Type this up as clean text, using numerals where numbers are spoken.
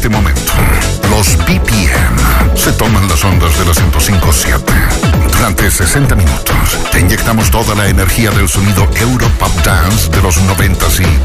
este momento. Los BPM se toman las ondas de la 105.7. Durante 60 minutos te inyectamos toda la energía del sonido Europop Dance de los 90s y